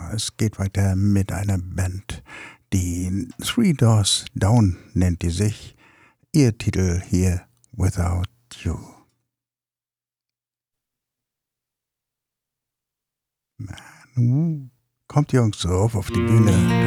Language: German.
es geht weiter mit einer Band, die Three Doors Down nennt die sich. Ihr Titel hier, Without You. Kommt Jungs auf die Bühne.